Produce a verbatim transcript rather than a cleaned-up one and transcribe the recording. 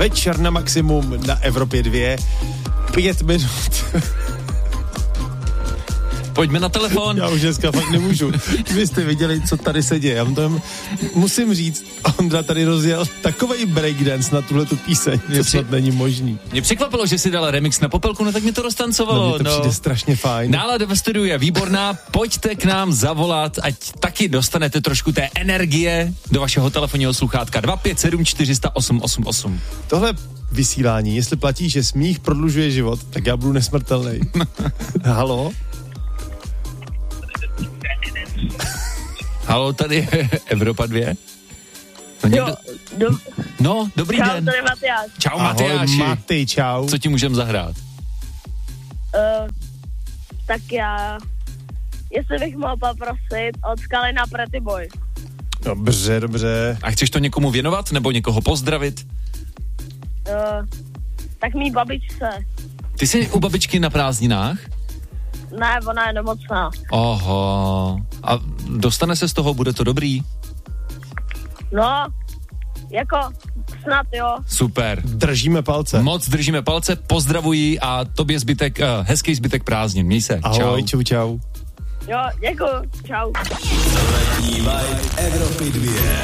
Večer na maximum na Evropě dva. Pět minut. Pojďme na telefon. Já už dneska fakt nemůžu. Vy jste viděli, co tady se děje. Já tam musím říct, Ondra tady rozjel takovej breakdance na tuhletu píseň, to snad není možný. Mě překvapilo, že si dala remix na Popelku, no tak mi to roztancovalo. No, mě to no. přijde strašně fajn. Nálada ve studiu je výborná, pojďte k nám zavolat, ať taky dostanete trošku té energie do vašeho telefonního sluchátka dva pět sedm čtyři nula osm osm osm. Tohle vysílání, jestli platí, že smích prodlužuje život, tak já budu nesmrtelný. Halo? Halo, tady je Evropa dva. No, někdo... Jo, do... no dobrý čau, den. Čau, tady Matyáš. Čau, Ahoj, Matyáši. Maty, čau. Co ti můžem zahrát? Uh, tak já, jestli bych mohl poprosit od Skaly na Pretty Boy. Dobře, dobře. A chceš to někomu věnovat, nebo někoho pozdravit? Uh, tak mý babičce. Ty jsi u babičky na prázdninách? Ne, ona je nemocná. Oho. A dostane se z toho, bude to dobrý? No, jako snad jo. Super. Držíme palce. Moc držíme palce, pozdravuji a tobě zbytek, uh, hezký zbytek prázdnin. Měj se. Ahoj, čau. čau, čau. Jo, děkuji. Čau. Evropy dva.